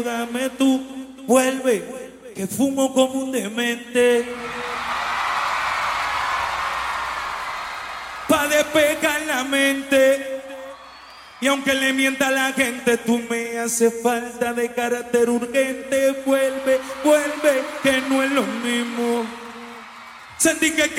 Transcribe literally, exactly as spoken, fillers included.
Dame tú, vuelve, que fumo como un demente. Pa' despejar la mente. Y aunque le mienta a la gente, tú me hace falta de carácter urgente. Vuelve, vuelve, que no es lo mismo. Sentí que